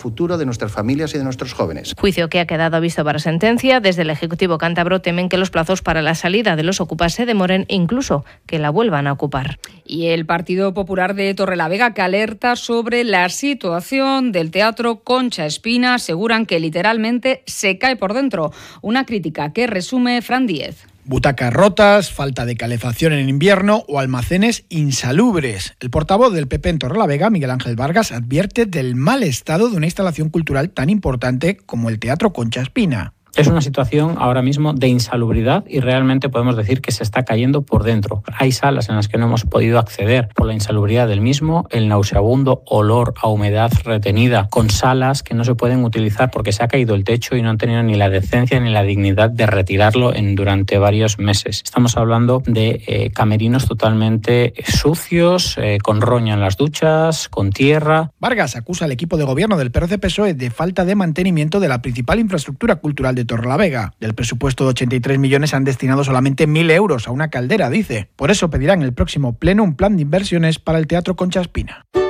futuro de nuestras familias y de nuestros jóvenes. Juicio que ha quedado visto para sentencia. Desde el Ejecutivo cántabro temen que los plazos para la salida de los ocupas se demoren e incluso que la vuelvan a ocupar. Y el Partido Popular de Torrelavega, que alerta sobre la situación del Teatro Concha Espina, aseguran que literalmente se cae por dentro. Una crítica que resume Fran Díez. Butacas rotas, falta de calefacción en invierno o almacenes insalubres. El portavoz del PP en Torrelavega, Miguel Ángel Vargas, advierte del mal estado de una instalación cultural tan importante como el Teatro Concha Espina. Es una situación ahora mismo de insalubridad y realmente podemos decir que se está cayendo por dentro. Hay salas en las que no hemos podido acceder por la insalubridad del mismo, el nauseabundo olor a humedad retenida, con salas que no se pueden utilizar porque se ha caído el techo y no han tenido ni la decencia ni la dignidad de retirarlo durante varios meses. Estamos hablando de camerinos totalmente sucios, con roña en las duchas, con tierra. Vargas acusa al equipo de gobierno del PRC-PSOE de falta de mantenimiento de la principal infraestructura cultural de Torrelavega. Del presupuesto de 83 millones han destinado solamente 1.000 euros a una caldera, dice. Por eso pedirán el próximo pleno un plan de inversiones para el Teatro Concha Espina.